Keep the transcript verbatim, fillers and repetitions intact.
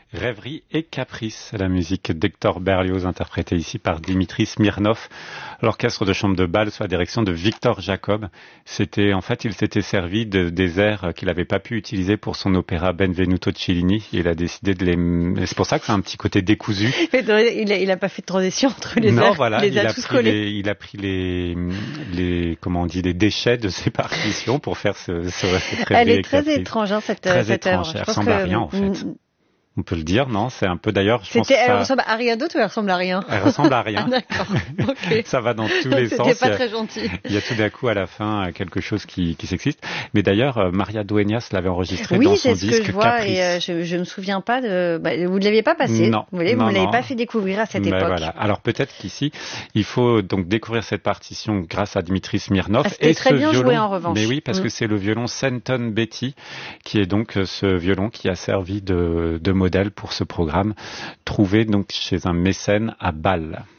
Rêverie et caprice, la musique d'Hector Berlioz interprétée ici par Dimitri Smirnov, l'orchestre de chambre de bal sous la direction de Victor Jacob. C'était, en fait, il s'était servi de, des airs qu'il n'avait pas pu utiliser pour son opéra Benvenuto Cellini. Il a décidé de les, c'est pour ça que c'est un petit côté décousu. Il a, il a pas fait de transition entre les non, airs. Voilà, les il a, a tous pris collés. les, il a pris les, les, comment on dit, les déchets de ses partitions pour faire ce, ce, cette Elle est très étrange, hein, cette, très cette étrange. œuvre. Elle ressemble que... à rien, en fait. On peut le dire, non? C'est un peu d'ailleurs. Je pense C'était, que ça... Elle ressemble à rien d'autre ou elle ressemble à rien? Elle ressemble à rien. Ah, d'accord. Okay. Ça va dans tous les C'était sens. C'était pas très gentil. Il y a tout d'un coup à la fin quelque chose qui, qui s'existe. Mais d'ailleurs, Maria Dueñas l'avait enregistré oui, dans son c'est ce disque que je vois, Caprice. Et euh, je, je me souviens pas de. Bah, vous ne l'aviez pas passé. Non. Vous voyez, non, vous ne l'avez non. pas fait découvrir à cette Mais époque. Voilà. Alors peut-être qu'ici, il faut donc découvrir cette partition grâce à Dimitri Smirnov ah, et ce très bien violon. Joué, en revanche. Mais oui, parce mmh. que c'est le violon Senton Betty qui est donc ce violon qui a servi de, de modèle pour ce programme, trouvé donc chez un mécène à Bâle.